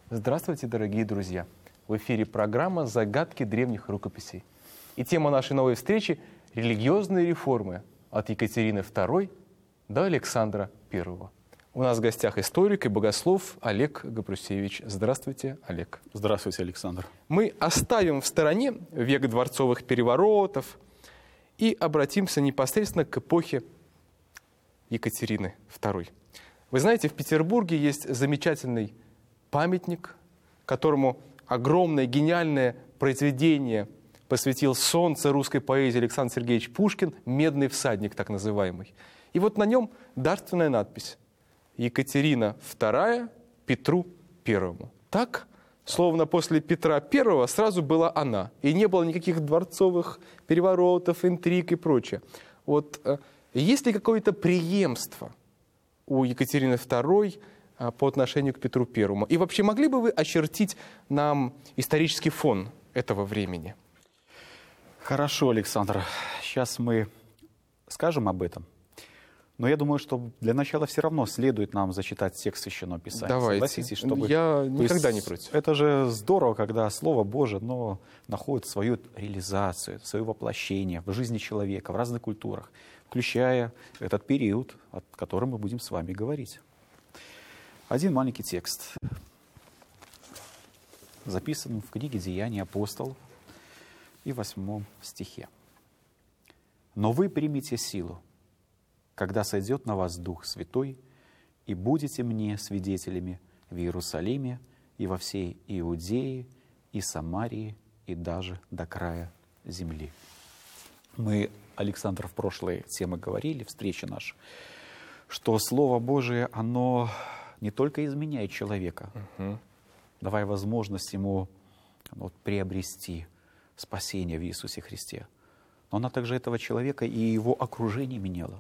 Здравствуйте, дорогие друзья! В эфире программа «Загадки древних рукописей». И тема нашей новой встречи – религиозные реформы от Екатерины II до Александра I. У нас в гостях историк и богослов Олег Габрусевич. Здравствуйте, Олег. Здравствуйте, Александр. Мы оставим в стороне век дворцовых переворотов и обратимся непосредственно к эпохе Екатерины II. Вы знаете, в Петербурге есть замечательный памятник, которому огромное гениальное произведение посвятил солнце русской поэзии Александр Сергеевич Пушкин, «Медный всадник» так называемый. И вот на нем дарственная надпись: Екатерина II Петру I. Так, словно после Петра I сразу была она, и не было никаких дворцовых переворотов, интриг и прочее. Вот есть ли какое-то преемство у Екатерины II по отношению к Петру I? И вообще, могли бы вы очертить нам исторический фон этого времени? Хорошо, Александр. Сейчас мы скажем об этом. Но я думаю, что для начала все равно следует нам зачитать текст Священного Писания. Давайте. Согласитесь, чтобы... Я никогда не против. Это же здорово, когда Слово Божие, находит свою реализацию, свое воплощение в жизни человека, в разных культурах, включая этот период, о котором мы будем с вами говорить. Один маленький текст, записан в книге «Деяния апостолов» и в 8 стихе. «Но вы примите силу, когда сойдет на вас Дух Святой, и будете мне свидетелями в Иерусалиме и во всей Иудее и Самарии и даже до края земли». Мы, Александр, в прошлой теме говорили, встрече нашей, что Слово Божие, оно не только изменяет человека, давая возможность ему приобрести спасение в Иисусе Христе, но она также этого человека и его окружение меняла.